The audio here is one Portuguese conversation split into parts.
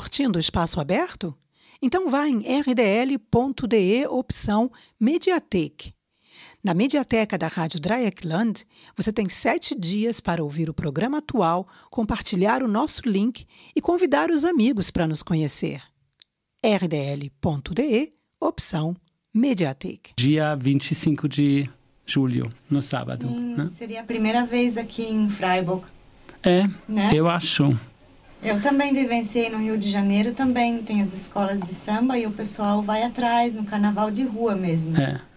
curtindo o espaço aberto? Então vá em rdl.de, opção Mediathek. Na Mediateca da Rádio Dreieckland, você tem 7 dias para ouvir o programa atual, compartilhar o nosso link e convidar os amigos para nos conhecer. rdl.de, opção Mediathek. Dia 25 de julho, no sábado. Sim, né? seria a primeira vez aqui em Freiburg. Né? Eu acho. Eu também vivenciei no Rio de Janeiro, também tem as escolas de samba e o pessoal vai atrás no carnaval de rua mesmo.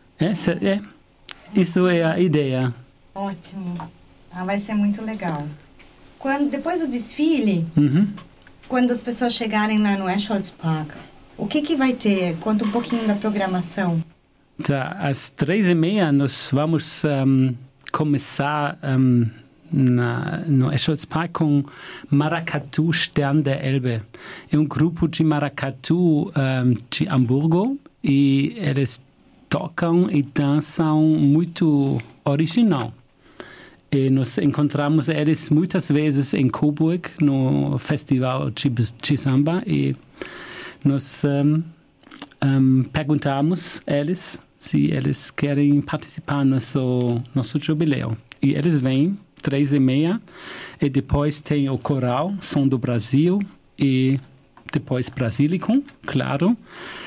Isso é a ideia. Ótimo. Vai ser muito legal. Depois do desfile, quando as pessoas chegarem lá no Escholz Park, o que vai ter? Conta um pouquinho da programação. Tá, às 3h30 nós vamos começar no Escholz Park com Maracatu Stern der Elbe. É um grupo de maracatu de Hamburgo e eles tocam e dançam muito original. E nós encontramos eles muitas vezes em Coburg, no Festival de Samba, e nós perguntamos eles se eles querem participar no nosso jubileu. E eles vêm 3h30, e depois tem o coral, Som do Brasil, e depois Brasilicum, claro,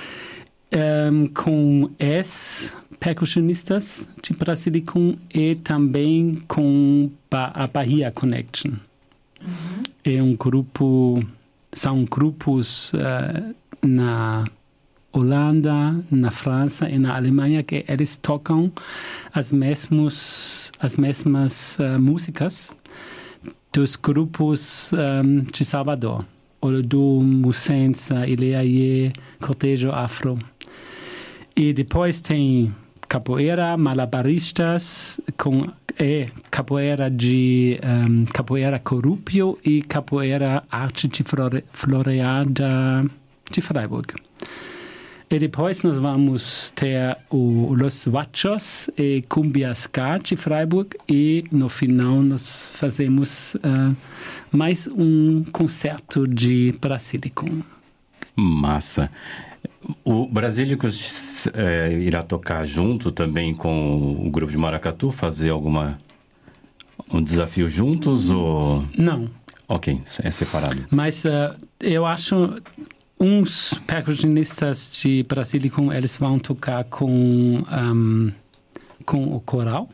com ex-percussionistas de Brasilicum e também com a Bahia Connection. É um grupo, são grupos na Holanda, na França e na Alemanha que eles tocam as mesmas músicas dos grupos de Salvador. Olodum, Musensa, Ileaie, Cortejo Afro. E depois tem capoeira, malabaristas, capoeira capoeira corrupio e capoeira arte de floreada de Freiburg. E depois nós vamos ter Los Guachos e Cumbia Ska de Freiburg, e no final nós fazemos mais um concerto de Brasilicum. Massa. O Brasilicus irá tocar junto também com o grupo de maracatu, fazer um desafio juntos ou... Não. Ok, é separado. Mas eu acho... Uns percussionistas de Brasilicum, eles vão tocar com o coral.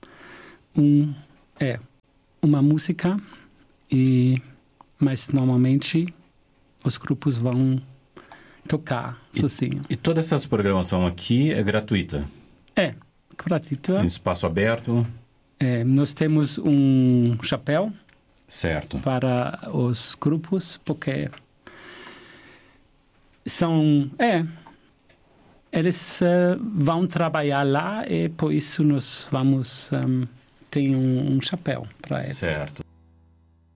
Uma música, mas normalmente os grupos vão tocar sozinho. E toda essa programação aqui é gratuita? É, gratuita. Em espaço aberto? Nós temos um chapéu. Certo. Para os grupos, porque... eles vão trabalhar lá e por isso nós vamos ter um chapéu para eles. Certo.